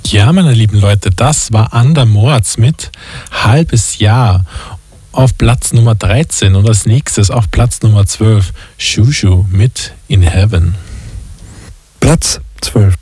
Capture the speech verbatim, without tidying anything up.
Ja, meine lieben Leute, das war Ander Mords mit Halbes Jahr auf Platz Nummer dreizehn und als nächstes auf Platz Nummer zwölf Shushu mit In Heaven. Platz zwölf.